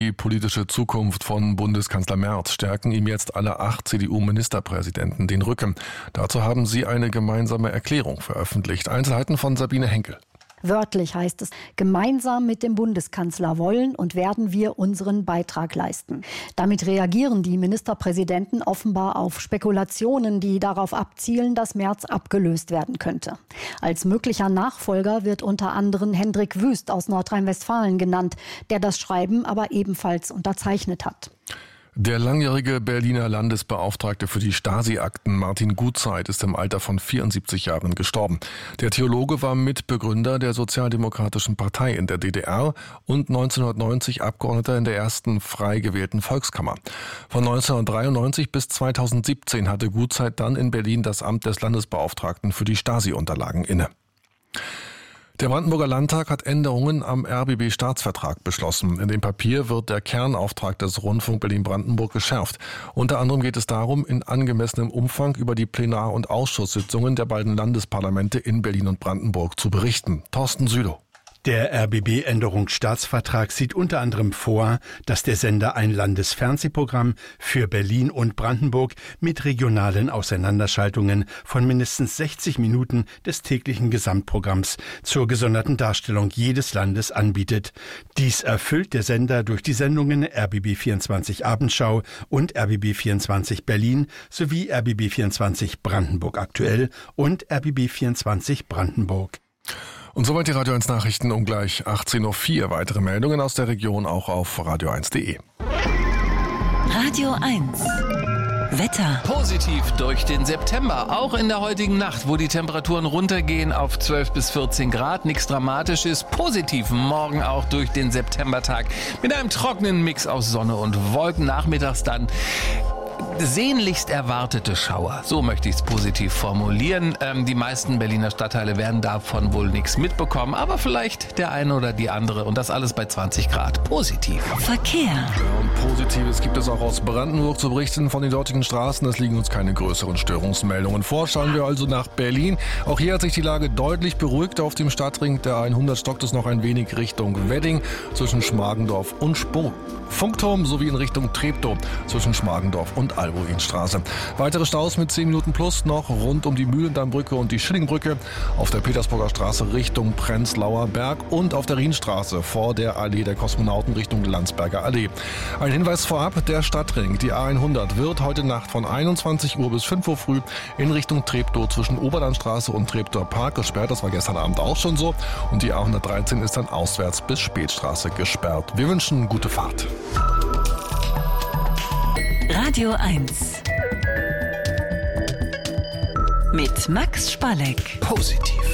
die politische Zukunft von Bundeskanzler Merz stärken ihm jetzt alle 8 CDU-Ministerpräsidenten den Rücken. Dazu haben sie eine gemeinsame Erklärung veröffentlicht. Einzelheiten von Sabine Henkel. Wörtlich heißt es, gemeinsam mit dem Bundeskanzler wollen und werden wir unseren Beitrag leisten. Damit reagieren die Ministerpräsidenten offenbar auf Spekulationen, die darauf abzielen, dass Merz abgelöst werden könnte. Als möglicher Nachfolger wird unter anderem Hendrik Wüst aus Nordrhein-Westfalen genannt, der das Schreiben aber ebenfalls unterzeichnet hat. Der langjährige Berliner Landesbeauftragte für die Stasi-Akten Martin Gutzeit ist im Alter von 74 Jahren gestorben. Der Theologe war Mitbegründer der Sozialdemokratischen Partei in der DDR und 1990 Abgeordneter in der ersten frei gewählten Volkskammer. Von 1993 bis 2017 hatte Gutzeit dann in Berlin das Amt des Landesbeauftragten für die Stasi-Unterlagen inne. Der Brandenburger Landtag hat Änderungen am RBB-Staatsvertrag beschlossen. In dem Papier wird der Kernauftrag des Rundfunk Berlin-Brandenburg geschärft. Unter anderem geht es darum, in angemessenem Umfang über die Plenar- und Ausschusssitzungen der beiden Landesparlamente in Berlin und Brandenburg zu berichten. Thorsten Sülow. Der RBB-Änderungsstaatsvertrag sieht unter anderem vor, dass der Sender ein Landesfernsehprogramm für Berlin und Brandenburg mit regionalen Auseinanderschaltungen von mindestens 60 Minuten des täglichen Gesamtprogramms zur gesonderten Darstellung jedes Landes anbietet. Dies erfüllt der Sender durch die Sendungen RBB 24 Abendschau und RBB 24 Berlin sowie RBB 24 Brandenburg aktuell und RBB 24 Brandenburg. Und soweit die Radio 1 Nachrichten um gleich 18.04 Uhr. Weitere Meldungen aus der Region auch auf radio1.de. Radio 1. Wetter. Positiv durch den September, auch in der heutigen Nacht, wo die Temperaturen runtergehen auf 12 bis 14 Grad. Nichts Dramatisches. Positiv morgen auch durch den Septembertag mit einem trockenen Mix aus Sonne und Wolken. Nachmittags dann sehnlichst erwartete Schauer. So möchte ich es positiv formulieren. Die meisten Berliner Stadtteile werden davon wohl nichts mitbekommen, aber vielleicht der eine oder die andere. Und das alles bei 20 Grad. Positiv. Verkehr. Ja, und Positives gibt es auch aus Brandenburg zu berichten von den dortigen Straßen. Es liegen uns keine größeren Störungsmeldungen vor. Schauen wir also nach Berlin. Auch hier hat sich die Lage deutlich beruhigt. Auf dem Stadtring der A100 stockt es noch ein wenig Richtung Wedding zwischen Schmargendorf und Funkturm sowie in Richtung Treptow zwischen Schmargendorf und Albuinstraße. Weitere Staus mit 10 Minuten plus noch rund um die Mühlendammbrücke und die Schillingbrücke, auf der Petersburger Straße Richtung Prenzlauer Berg und auf der Rienstraße vor der Allee der Kosmonauten Richtung Landsberger Allee. Ein Hinweis vorab, der Stadtring, die A100, wird heute Nacht von 21 Uhr bis 5 Uhr früh in Richtung Treptow zwischen Oberlandstraße und Treptower Park gesperrt. Das war gestern Abend auch schon so. Und die A113 ist dann auswärts bis Spätstraße gesperrt. Wir wünschen gute Fahrt. Radio 1 mit Max Spalleck. Positiv.